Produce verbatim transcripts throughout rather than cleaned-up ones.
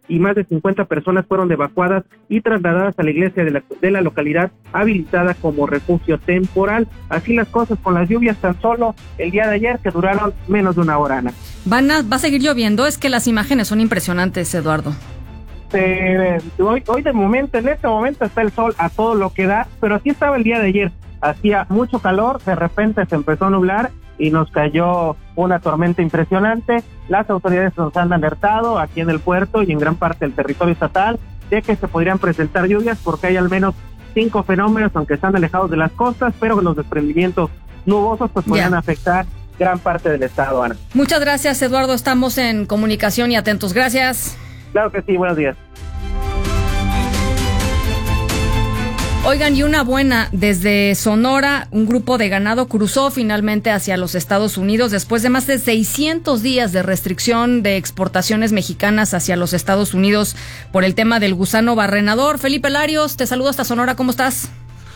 y más de cincuenta personas fueron evacuadas y trasladadas a la iglesia de la, de la localidad habilitada como refugio temporal. Así las cosas con las lluvias tan solo el día de ayer, que duraron menos de una hora, Ana. Van a, ¿Va a seguir lloviendo? Es que las imágenes son impresionantes, Eduardo. Eh, hoy, hoy de momento, en este momento está el sol a todo lo que da, pero así estaba el día de ayer. Hacía mucho calor, de repente se empezó a nublar y nos cayó una tormenta impresionante. Las autoridades nos han alertado aquí en el puerto y en gran parte del territorio estatal de que se podrían presentar lluvias porque hay al menos cinco fenómenos, aunque están alejados de las costas, pero los desprendimientos nubosos pues podrían yeah. afectar gran parte del estado, Ana. Muchas gracias, Eduardo. Estamos en comunicación y atentos. Gracias. Claro que sí, buenos días. Oigan, y una buena, desde Sonora, un grupo de ganado cruzó finalmente hacia los Estados Unidos después de más de seiscientos días de restricción de exportaciones mexicanas hacia los Estados Unidos por el tema del gusano barrenador. Felipe Larios, te saludo hasta Sonora, ¿cómo estás?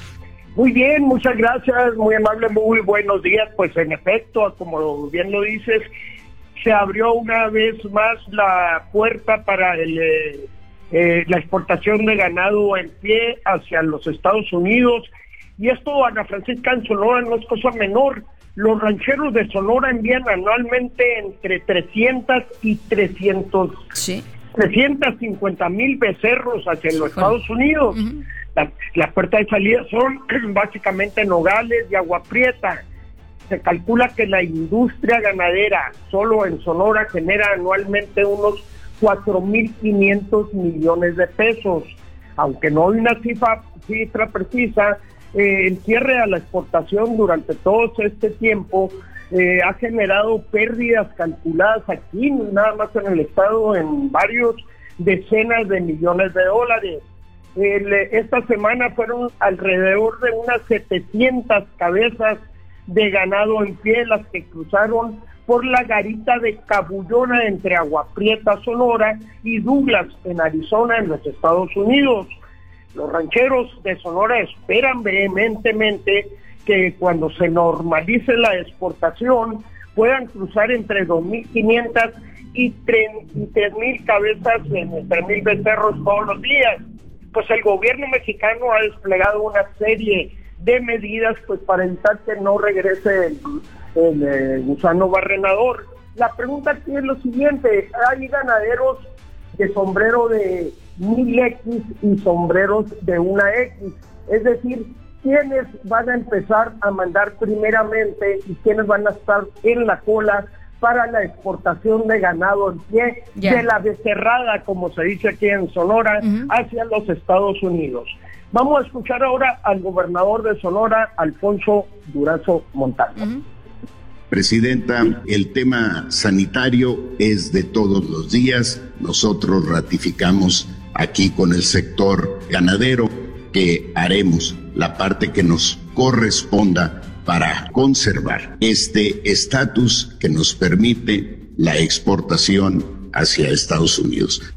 Muy bien, muchas gracias, muy amable, muy buenos días. Pues en efecto, como bien lo dices, se abrió una vez más la puerta para el... Eh, Eh, la exportación de ganado en pie hacia los Estados Unidos, y esto, Ana Francisca, en Sonora no es cosa menor. Los rancheros de Sonora envían anualmente entre trescientos y trescientos, sí. trescientos cincuenta mil becerros hacia los Estados Unidos. Uh-huh. La, la puerta de salida son básicamente Nogales y Agua Prieta. Se calcula que la industria ganadera solo en Sonora genera anualmente unos cuatro mil quinientos millones de pesos. Aunque no hay una cifra, cifra precisa, eh, el cierre a la exportación durante todo este tiempo eh, ha generado pérdidas calculadas aquí, nada más en el estado, en varios decenas de millones de dólares. El, esta semana fueron alrededor de unas setecientas cabezas de ganado en pie las que cruzaron por la garita de Cabullona entre Agua Prieta, Sonora, y Douglas, en Arizona, en los Estados Unidos. Los rancheros de Sonora esperan vehementemente que cuando se normalice la exportación puedan cruzar entre dos mil quinientas y tres mil cabezas, en tres mil becerros todos los días. Pues el gobierno mexicano ha desplegado una serie de medidas pues para evitar que no regrese el el eh, gusano barrenador. La pregunta aquí es lo siguiente: hay ganaderos de sombrero de mil X y sombreros de una X, es decir, ¿quiénes van a empezar a mandar primeramente y quiénes van a estar en la cola para la exportación de ganado en pie, yeah. de la becerrada, como se dice aquí en Sonora, uh-huh. hacia los Estados Unidos? Vamos a escuchar ahora al gobernador de Sonora, Alfonso Durazo Montalvo. Uh-huh. Presidenta, el tema sanitario es de todos los días. Nosotros ratificamos aquí con el sector ganadero que haremos la parte que nos corresponda para conservar este estatus que nos permite la exportación hacia Estados Unidos.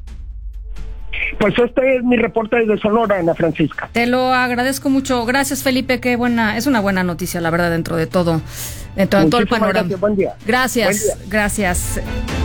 Pues este es mi reporte desde Sonora, Ana Francisca. Te lo agradezco mucho. Gracias, Felipe. Qué buena, es una buena noticia, la verdad, dentro de todo, dentro de todo el panorama. Gracias, buen día. Gracias, buen día. gracias.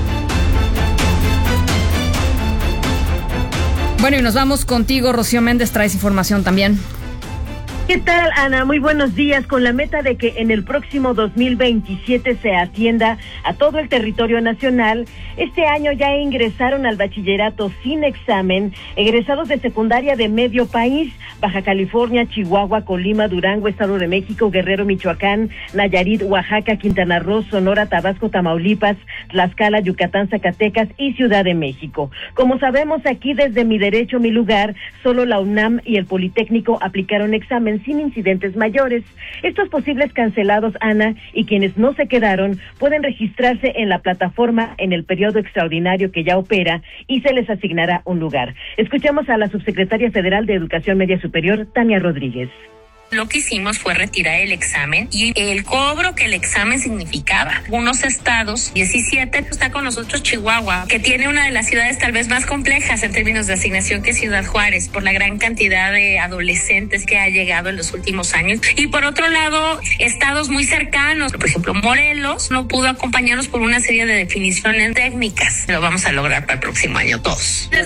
Bueno, y nos vamos contigo, Rocío Méndez, traes información también. ¿Qué tal, Ana? Muy buenos días. Con la meta de que en el próximo dos mil veintisiete se atienda a todo el territorio nacional, este año ya ingresaron al bachillerato sin examen egresados de secundaria de medio país: Baja California, Chihuahua, Colima, Durango, Estado de México, Guerrero, Michoacán, Nayarit, Oaxaca, Quintana Roo, Sonora, Tabasco, Tamaulipas, Tlaxcala, Yucatán, Zacatecas y Ciudad de México. Como sabemos, aquí desde Mi Derecho, Mi Lugar, solo la UNAM y el Politécnico aplicaron examen sin incidentes mayores. Estos posibles cancelados, Ana, y quienes no se quedaron, pueden registrarse en la plataforma en el periodo extraordinario que ya opera y se les asignará un lugar. Escuchamos a la subsecretaria federal de Educación Media Superior, Tania Rodríguez. Lo que hicimos fue retirar el examen y el cobro que el examen significaba. Algunos estados, diecisiete, está con nosotros Chihuahua, que tiene una de las ciudades tal vez más complejas en términos de asignación que Ciudad Juárez, por la gran cantidad de adolescentes que ha llegado en los últimos años. Y por otro lado, estados muy cercanos, por ejemplo, Morelos no pudo acompañarnos por una serie de definiciones técnicas. Lo vamos a lograr para el próximo año todos.